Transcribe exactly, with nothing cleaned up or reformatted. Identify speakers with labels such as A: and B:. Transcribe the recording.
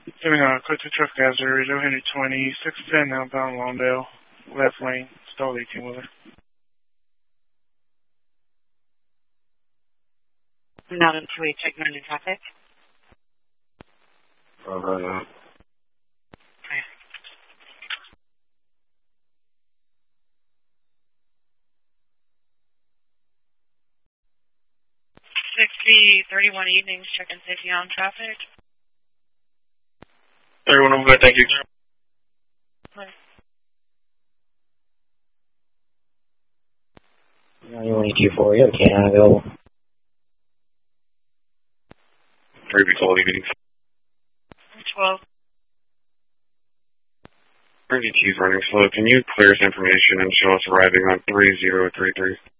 A: Doing a quick to traffic hazard, Radio Henry twenty, six ten outbound Lawndale, left lane, stalled eighteen wheeler.
B: Not in two eight, check nine in traffic.
C: Uh,
B: Okay. sixty thirty-one evenings, check in safety on traffic.
C: everyone, I'm good, thank you.
B: Okay.
D: ninety-one eighty-two for you, okay, I'm available.
C: Previous all evenings.
B: twelve.
C: R D T's running slow. Can you clear this information and show us arriving on three zero three three?